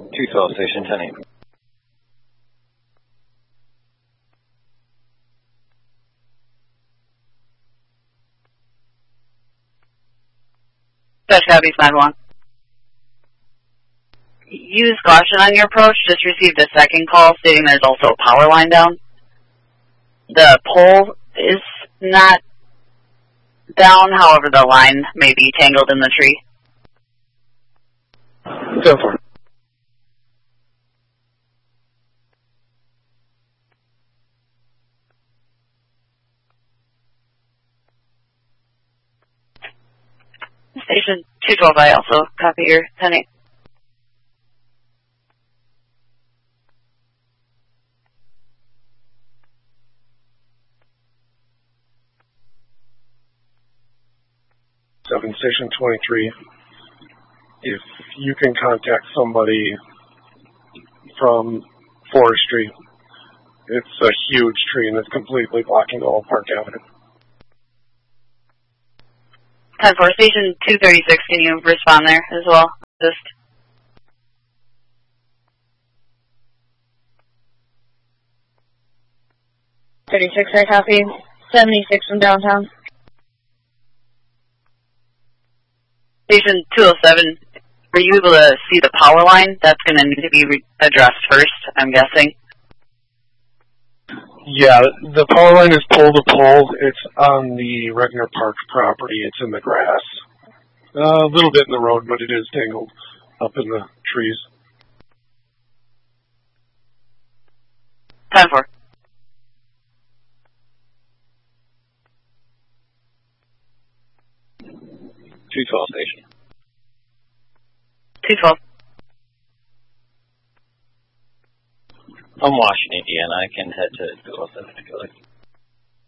212 Station 10-8. Dutch copy 5-1. Use caution on your approach. Just received a second call stating there's also a power line down. The pole is not down, however the line may be tangled in the tree. Go for it. Station 212, I also copy your 10-8. Station 23, if you can contact somebody from forestry, it's a huge tree and it's completely blocking all Park Avenue. 10-4, Station 236, can you respond there as well? Just 36, I copy. 76 from downtown. Station 207, were you able to see the power line? That's going to need to be addressed first, I'm guessing. Yeah, the power line is pole to pole. It's on the Regner Park property. It's in the grass. A little bit in the road, but it is tangled up in the trees. 10-4. Station. 212. I'm Washington, Indiana. I can head to 207 if you like.